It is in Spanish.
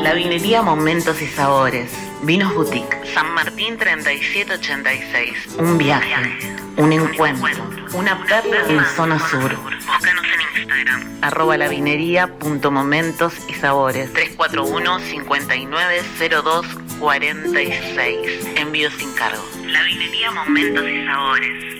La vinería Momentos y Sabores. Vinos Boutique. San Martín 3786. Un viaje. Un encuentro. Una perla en zona sur. Búscanos en Instagram. @lavinería.momentosySabores. 341-5902-46. Envío sin cargo. La vinería Momentos y Sabores.